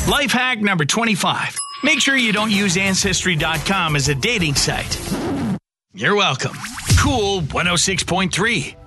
Life hack number 25. Make sure you don't use Ancestry.com as a dating site. You're welcome. Cool 106.3.